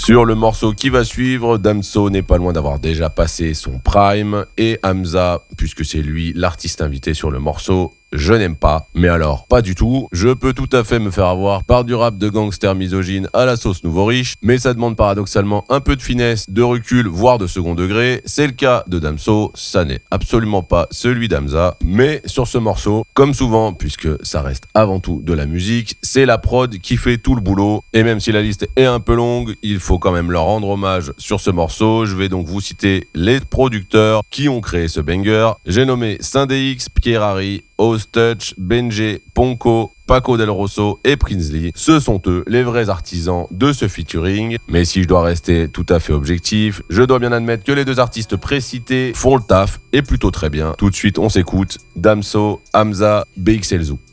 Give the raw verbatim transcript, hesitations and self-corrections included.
Sur le morceau qui va suivre, Damso n'est pas loin d'avoir déjà passé son prime et Hamza, puisque c'est lui l'artiste invité sur le morceau, je n'aime pas, mais alors pas du tout. Je peux tout à fait me faire avoir par du rap de gangster misogyne à la sauce nouveau riche, mais ça demande paradoxalement un peu de finesse, de recul, voire de second degré. C'est le cas de Damso, ça n'est absolument pas celui d'Hamza, mais sur ce morceau, comme souvent, puisque ça reste avant tout de la musique, c'est la prod qui fait tout le boulot, et même si la liste est un peu longue, il faut quand même leur rendre hommage sur ce morceau. Je vais donc vous citer les producteurs qui ont créé ce banger. J'ai nommé Syndéx, Pierrari, Ostouch, Benjé, Ponko, Paco Del Rosso et Prinsley. Ce sont eux les vrais artisans de ce featuring. Mais si je dois rester tout à fait objectif, je dois bien admettre que les deux artistes précités font le taf et plutôt très bien. Tout de suite, on s'écoute Damso, Hamza, B X L Zoo.